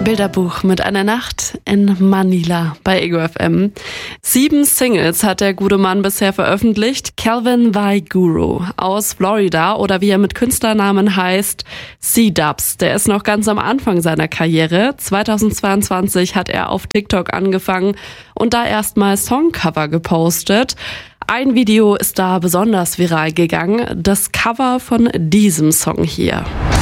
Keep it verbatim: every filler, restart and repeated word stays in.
Bilderbuch mit einer Nacht in Manila bei Ego F M. Sieben Singles hat der gute Mann bisher veröffentlicht. Calvin Waiguru aus Florida oder wie er mit Künstlernamen heißt, C-Dubs. Der ist noch ganz am Anfang seiner Karriere. zweitausendzweiundzwanzig hat er auf TikTok angefangen und da erstmal Songcover gepostet. Ein Video ist da besonders viral gegangen, das Cover von diesem Song hier.